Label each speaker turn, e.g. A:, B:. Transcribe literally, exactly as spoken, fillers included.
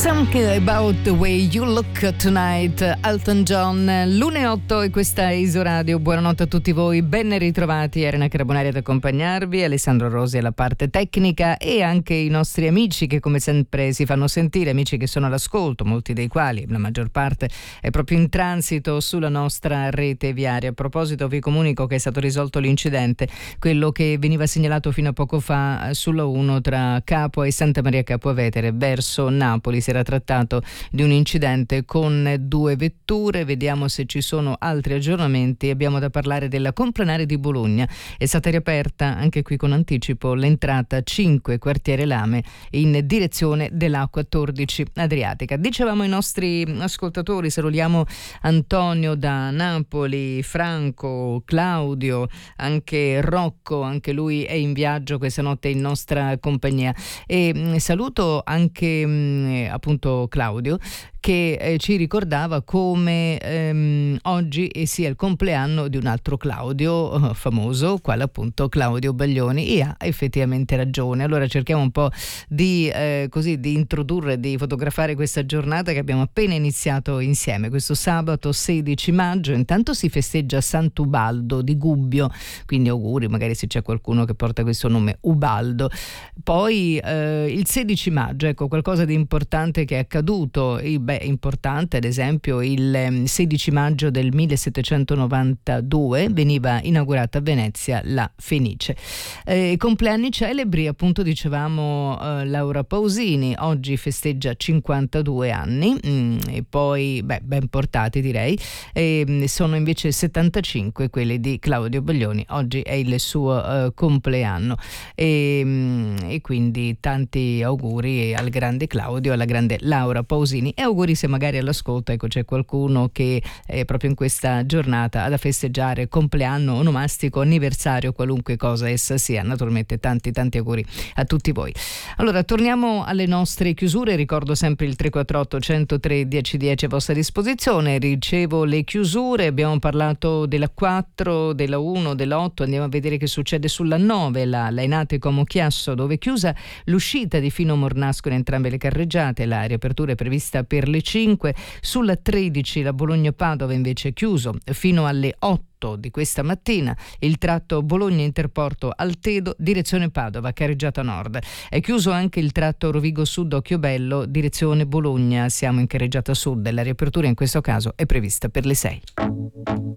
A: Something About the Way You Look Tonight, Elton John, l'una e otto, e questa è Isoradio. Buonanotte a tutti voi, ben ritrovati. Elena Carbonari ad accompagnarvi, Alessandro Rosi alla parte tecnica e anche i nostri amici che come sempre si fanno sentire, amici che sono all'ascolto, molti dei quali, la maggior parte, è proprio in transito sulla nostra rete viaria. A proposito vi comunico che è stato risolto l'incidente, quello che veniva segnalato fino a poco fa sulla uno tra Capua e Santa Maria Capua Vetere verso Napoli. Si era trattato di un incidente con due vetture. Vediamo se ci sono altri aggiornamenti. Abbiamo da parlare della Complanare di Bologna. È stata riaperta anche qui con anticipo l'entrata cinque quartiere Lame in direzione dell'A quattordici Adriatica. Dicevamo ai nostri ascoltatori, salutiamo Antonio da Napoli, Franco, Claudio, anche Rocco, anche lui è in viaggio questa notte in nostra compagnia, e mh, saluto anche mh, appunto Claudio che eh, ci ricordava come ehm, oggi sia il compleanno di un altro Claudio eh, famoso, quale appunto Claudio Baglioni, e ha effettivamente ragione. Allora cerchiamo un po' di eh, così di introdurre, di fotografare questa giornata che abbiamo appena iniziato insieme. Questo sabato sedici maggio intanto si festeggia Sant'Ubaldo di Gubbio, quindi auguri, magari se c'è qualcuno che porta questo nome, Ubaldo. Poi eh, il sedici maggio, ecco, qualcosa di importante che è accaduto. Il, beh, importante, ad esempio il sedici maggio del millesettecentonovantadue veniva inaugurata a Venezia la Fenice. Eh, compleanni celebri, appunto dicevamo eh, Laura Pausini oggi festeggia cinquantadue anni, mm, e poi beh, ben portati direi, e sono invece settantacinque quelli di Claudio Baglioni. Oggi è il suo eh, compleanno e, mm, e quindi tanti auguri al grande Claudio, alla grande Laura Pausini, e auguri se magari all'ascolto, ecco, c'è qualcuno che è proprio in questa giornata da festeggiare, compleanno, onomastico, anniversario, qualunque cosa essa sia. Naturalmente tanti tanti auguri a tutti voi. Allora torniamo alle nostre chiusure. Ricordo sempre il tre quattro otto, uno zero tre, uno zero uno zero a vostra disposizione. Ricevo le chiusure, abbiamo parlato della quattro, della uno, della otto, andiamo a vedere che succede sulla nove, la Lainate Como Chiasso, dove è chiusa l'uscita di Fino Mornasco in entrambe le carreggiate. La riapertura è prevista per le cinque. Sulla tredici la Bologna-Padova invece è chiuso fino alle otto di questa mattina. Il tratto Bologna Interporto Altedo direzione Padova, carreggiata nord. È chiuso anche il tratto Rovigo Sud Occhiobello direzione Bologna, siamo in carreggiata sud. La riapertura in questo caso è prevista per le sei.